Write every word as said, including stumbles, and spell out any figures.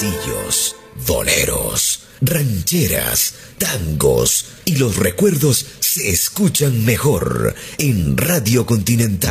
pasillos, boleros, rancheras, tangos y los recuerdos se escuchan mejor en Radio Continental.